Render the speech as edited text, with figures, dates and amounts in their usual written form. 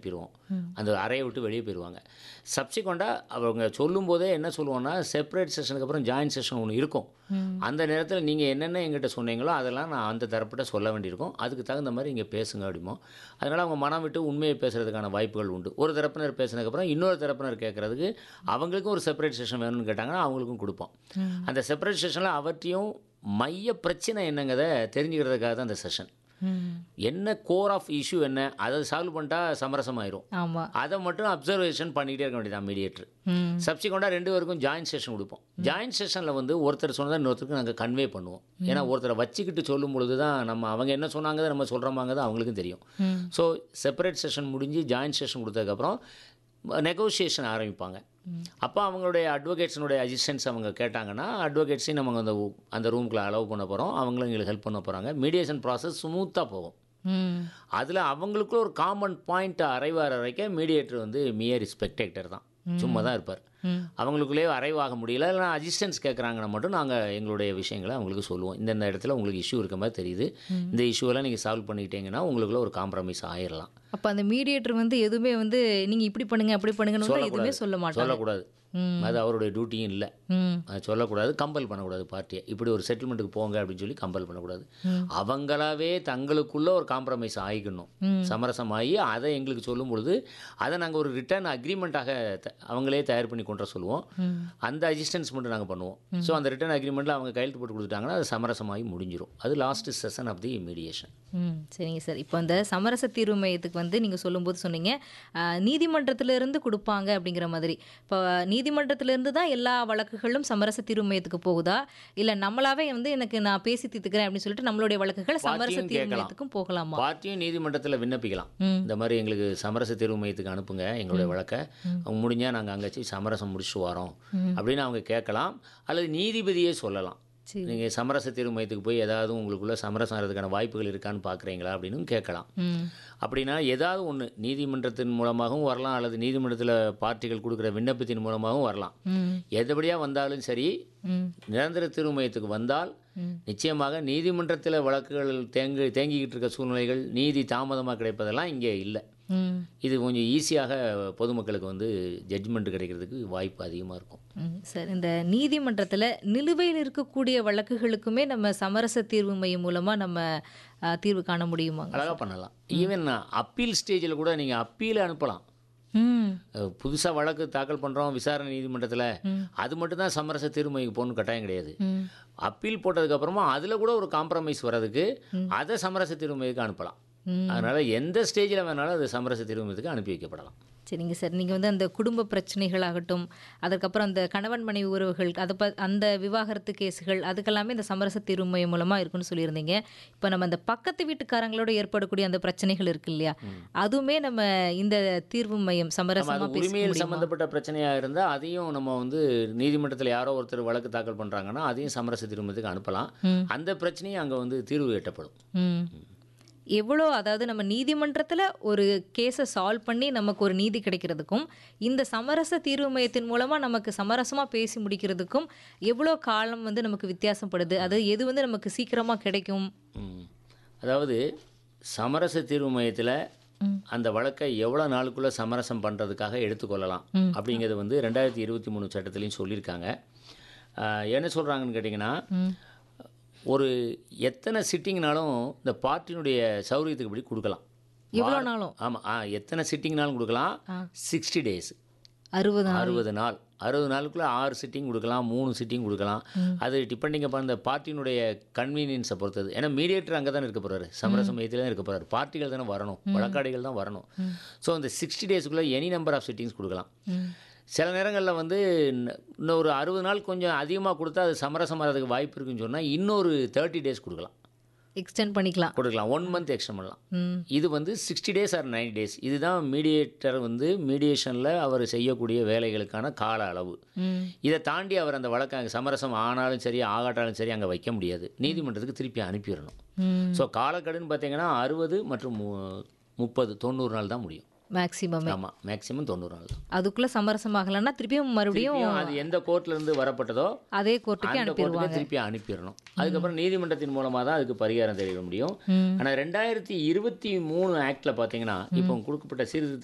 அனுப்பிடுவோம். அந்த அறையை விட்டு வெளியே போயிடுவாங்க. சப்சிக்வெண்ட்டாக அவங்க சொல்லும்போதே என்ன சொல்லுவோம்னா, செப்பரேட் செஷனுக்கு அப்புறம் ஜாயின்ட் செஷன் ஒன்று இருக்கும். அந்த நேரத்தில் நீங்கள் என்னென்ன எங்கிட்ட சொன்னீங்களோ அதெல்லாம் நான் அந்த தரப்பிட்ட சொல்ல வேண்டியிருக்கும். அதுக்கு தகுந்த மாதிரி இங்கே பேசுங்க அப்படிமோ. அதனால் அவங்க மனம் விட்டு உண்மையை பேசுகிறதுக்கான வாய்ப்புகள் உண்டு. ஒரு தரப்பினர் பேசினதுக்கப்புறம் இன்னொரு தரப்பினர் கேட்குறதுக்கு அவங்களுக்கும் ஒரு செப்பரேட் செஷன் வேணும்னு கேட்டாங்கன்னா அவங்களுக்கும் கொடுப்போம். அந்த செப்பரேட் செஷனில் அவற்றையும் மைய பிரச்சனை என்னங்கிறத தெரிஞ்சுக்கிறதுக்காக தான் அந்த செஷன். என்ன கோர் ஆஃப் இஷ்யூ என்ன அதை சால்வ் பண்ணிட்டா சமரசமாயிரும். அதை மட்டும் அப்சர்வேஷன் பண்ணிக்கிட்டே இருக்க வேண்டியதான் மீடியேட்டர். சப்சிக்வெண்ட்டாக 2 பேருக்கும் ஜாயின்ட் செஷன் கொடுப்போம். ஜாயின்ட் செஷனில் வந்து ஒருத்தர் சொன்னதை இன்னொருத்தருக்கு நாங்கள் கன்வே பண்ணுவோம். ஏன்னா ஒருத்தரை வச்சுக்கிட்டு சொல்லும் பொழுது தான் அவங்க என்ன சொன்னாங்க நம்ம சொல்கிறோமாங்கிறது அவங்களுக்கும் தெரியும். ஸோ செப்பரேட் செஷன் முடிஞ்சு ஜாயின்ட் செஷன் கொடுத்ததுக்கப்புறம் நெகோசியேஷன் ஆரம்பிப்பாங்க. அப்போ அவங்களுடைய அட்வொகேட்ஸினுடைய அசிஸ்டன்ஸ் அவங்க கேட்டாங்கன்னா அட்வொகேட்ஸையும் நம்ம அந்த ரூமுக்குள்ள அலோவ் பண்ண போகிறோம். அவங்களும் எங்களுக்கு ஹெல்ப் பண்ண போகிறாங்க. மீடியேஷன் ப்ராசஸ் ஸ்மூத்தாக போகும். அதில் அவங்களுக்குள்ள ஒரு காமன் பாயிண்ட் அரைவார வரைக்கும் மீடியேட்டர் வந்து மியர் ஸ்பெக்டேட்டர் தான், சும்மா தான் இருப்பார். அவங்களுக்குள்ளேயே அரைவாக முடியல, இல்லைனா அசிஸ்டன்ஸ் கேட்குறாங்கன்னா மட்டும் நாங்கள் எங்களுடைய விஷயங்களை அவங்களுக்கு சொல்லுவோம். இந்த இடத்துல உங்களுக்கு இஷ்யூ இருக்க மாதிரி தெரியுது, இந்த இஷ்யூவெல்லாம் நீங்கள் சால்வ் பண்ணிட்டீங்கன்னா உங்களுக்குள்ள ஒரு காம்ப்ரமைஸ் ஆயிடலாம். அப்போ அந்த மீடியேட்டர் வந்து எதுவுமே வந்து நீங்கள் இப்படி பண்ணுங்க அப்படி பண்ணுங்கன்னு எதுவுமே சொல்லக்கூடாது. அது அவருடைய டியூட்டியும் இல்லை. அது சொல்லக்கூடாது, கம்பல் பண்ணக்கூடாது பார்ட்டியை. இப்படி ஒரு செட்டில்மெண்ட்டுக்கு போங்க அப்படின்னு சொல்லி கம்பல் பண்ணக்கூடாது. அவங்களாவே தங்களுக்குள்ள ஒரு காம்ப்ரமைஸ் ஆகிக்கணும், சமரசமாகி அதை எங்களுக்கு சொல்லும் பொழுது அதை நாங்கள் ஒரு ரிட்டர்ன் அக்ரிமெண்ட்டாக அவங்களே தயார் பண்ணி கொண்டு சொல்லுவோம். அந்த அசிஸ்டன்ஸ் மட்டும் நாங்கள் பண்ணுவோம். ஸோ அந்த ரிட்டர்ன் அக்ரிமெண்ட்டில் அவங்க கையெழுத்து போட்டு கொடுத்துட்டாங்கன்னா அது சமரசமாகி முடிஞ்சிடும். அது last session of the mediation. சரிங்க சார். இப்போ அந்த சமரச தீர்வு மையத்துக்கு வந்து நீங்கள் சொல்லும்போது சொன்னீங்க நீதிமன்றத்திலிருந்து கொடுப்பாங்க அப்படிங்கிற மாதிரி. இப்போ நீதிமன்றத்திலிருந்து தான் எல்லா வழக்குகளும் சமரச தீர்வு மையத்துக்கு போகுதா, இல்லை நம்மளாவே வந்து நான் பேசி தீர்த்துக்கிறேன் அப்படின்னு சொல்லிட்டு நம்மளுடைய வழக்குகள் சமரச தீர்வு மையத்துக்கும் போகலாமா? பார்ட்டியும் நீதிமன்றத்தில் விண்ணப்பிக்கலாம். இந்த மாதிரி எங்களுக்கு சமரச தீர்வு மையத்துக்கு அனுப்புங்க எங்களுடைய வழக்கை, அவங்க முடிஞ்சால் நாங்கள் அங்கே வச்சு சமரசம் முடிச்சுட்டு வரோம் அப்படின்னு அவங்க கேட்கலாம். அல்லது நீதிபதியே சொல்லலாம், நீங்கள் சமரச தீர்வு மையத்துக்கு போய் ஏதாவது உங்களுக்குள்ள சமரசம் ஆகிறதுக்கான வாய்ப்புகள் இருக்கான்னு பார்க்குறீங்களா அப்படின்னு கேட்கலாம். அப்படின்னா ஏதாவது ஒன்று நீதிமன்றத்தின் மூலமாகவும் வரலாம், அல்லது நீதிமன்றத்தில் பார்ட்டிகள் கொடுக்குற விண்ணப்பத்தின் மூலமாகவும் வரலாம். எதுபடியாக வந்தாலும் சரி, நிரந்தர தீர்வு மையத்துக்கு வந்தால் நிச்சயமாக நீதிமன்றத்தில் வழக்குகள் தேங்கிக்கிட்டு இருக்க சூழ்நிலைகள், நீதி தாமதமாக கிடைப்பதெல்லாம் இங்கே இல்லை. இது கொஞ்சம் ஈஸியாக பொதுமக்களுக்கு வந்து ஜட்ஜ்மெண்ட் கிடைக்கிறதுக்கு வாய்ப்பு அதிகமாக இருக்கும். சார், இந்த நீதிமன்றத்தில் நிலுவையில் இருக்கக்கூடிய வழக்குகளுக்குமே நம்ம சமரச தீர்வு மையம் மூலமாக நம்ம தீர்வு காண முடியுமா? அழகாக பண்ணலாம். ஈவன் அப்பீல் ஸ்டேஜில் கூட நீங்கள் அப்பீலை அனுப்பலாம். புதுசாக வழக்கு தாக்கல் பண்ணுறோம் விசாரணை நீதிமன்றத்தில், அது மட்டும் தான் சமரச தீர்வு மையம் போகணும்னு கட்டாயம் கிடையாது. அப்பீல் போட்டதுக்கப்புறமா அதில் கூட ஒரு காம்ப்ரமைஸ் வர்றதுக்கு அதை சமரச தீர்வு மையத்துக்கு அனுப்பலாம். அதனால் எந்த ஸ்டேஜில் வேணாலும் அது சமரச தீர்வு மையத்துக்கு அனுப்பி வைக்கப்படலாம். சரிங்க சார். நீங்கள் வந்து அந்த குடும்ப பிரச்சனைகளாகட்டும், அதுக்கப்புறம் அந்த கணவன் மனைவி உறவுகள், அந்த விவாகரத்து கேஸுகள், அதுக்கெல்லாமே இந்த சமரச தீர்வு மையம் மூலமாக இருக்குன்னு சொல்லியிருந்தீங்க. இப்போ நம்ம அந்த பக்கத்து வீட்டுக்காரங்களோட ஏற்படக்கூடிய அந்த பிரச்சனைகள் இருக்கு இல்லையா, அதுவுமே நம்ம இந்த தீர்வு மையம் சமரசமாக உரிமையில் சம்மந்தப்பட்ட பிரச்சனையாக இருந்தால் அதையும் நம்ம வந்து நீதிமன்றத்தில் யாரோ ஒருத்தர் வழக்கு தாக்கல் பண்ணுறாங்கன்னா அதையும் சமரச தீர்வு மையத்துக்கு அனுப்பலாம். அந்த பிரச்சனையும் அங்கே வந்து தீர்வு எட்டப்படும். எவ்வளோ, அதாவது நம்ம நீதிமன்றத்தில் ஒரு கேஸை சால்வ் பண்ணி நமக்கு ஒரு நீதி கிடைக்கிறதுக்கும், இந்த சமரச தீர்வு மையத்தின் மூலமாக நமக்கு சமரசமாக பேசி முடிக்கிறதுக்கும் எவ்வளோ காலம் வந்து நமக்கு வித்தியாசப்படுது, அது எது வந்து நமக்கு சீக்கிரமாக கிடைக்கும்? அதாவது சமரச தீர்வு மையத்தில் அந்த வழக்கை எவ்வளோ நாளுக்குள்ளே சமரசம் பண்ணுறதுக்காக எடுத்துக்கொள்ளலாம் அப்படிங்கிறது வந்து 2023 சட்டத்துலேயும் சொல்லியிருக்காங்க. என்ன சொல்கிறாங்கன்னு கேட்டிங்கன்னா, ஒரு எத்தனை சிட்டிங்னாலும் இந்த பார்ட்டினுடைய சௌரியத்துக்கு இப்படி கொடுக்கலாம். எவ்வளோ நாளும்? ஆமாம், எத்தனை சிட்டிங்னாலும் கொடுக்கலாம். 60 days, 60 நாள். 60 நாளுக்குள்ளே 6 சிட்டிங் கொடுக்கலாம், 3 சிட்டிங் கொடுக்கலாம். அது டிபெண்டிங் அப்பான் இந்த பார்ட்டினுடைய கன்வீனியன்ஸை பொறுத்தது. ஏன்னா மீடியேட்டர் அங்கே தானே இருக்க போகிறாரு, சமரச மையத்தில் தான் இருக்க போகிறாரு, பார்ட்டிகள் தானே வரணும், வழக்காடிகள் தான் வரணும். ஸோ அந்த 60 daysக்குள்ளே எனி நம்பர் ஆஃப் சிட்டிங்ஸ் கொடுக்கலாம். சில நேரங்களில் வந்து இன்னொரு 60 நாள் கொஞ்சம் அதிகமாக கொடுத்தா அது சமரசமாகிறதுக்கு வாய்ப்பு இருக்குன்னு சொன்னால் இன்னொரு 30 days கொடுக்கலாம், எக்ஸ்டெண்ட் பண்ணிக்கலாம், 1 month எக்ஸ்டெண்ட் பண்ணலாம். இது வந்து 60 days ஆர் 90 days. இதுதான் மீடியேட்டர் வந்து மீடியேஷனில் அவர் செய்யக்கூடிய வேலைகளுக்கான கால அளவு. இதை தாண்டி அவர் அந்த வழக்கு சமரசம் ஆனாலும் சரி ஆகாட்டாலும் சரி அங்கே வைக்க முடியாது, நீதிமன்றத்துக்கு திருப்பி அனுப்பிடணும். ஸோ காலக்கெடுன்னு பார்த்தீங்கன்னா 60 மற்றும் 30 90 நாள் தான் முடியும் மேக்ஸிமம். ஆமாம், மேக்ஸிமம் 90 நாள் தான். அதுக்குள்ளே சமரசமாகலைன்னா திருப்பியும் மறுபடியும் அது எந்த கோர்ட்லேருந்து வரப்பட்டதோ அதே கோர்ட்டுக்கு அனுப்பிடுவாங்க, திருப்பி அனுப்பிடணும். அதுக்கப்புறம் நீதிமன்றத்தின் மூலமாக தான் அதுக்கு பரிகாரம் தெரிய முடியும். ஆனால் 2023 ஆக்டில் பார்த்தீங்கன்னா இப்போ கொடுக்கப்பட்ட சீர்திருத்த